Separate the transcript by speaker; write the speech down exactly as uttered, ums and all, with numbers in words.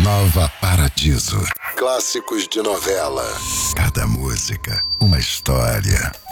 Speaker 1: Nova Paradiso. Clássicos de novela. Cada música, uma história.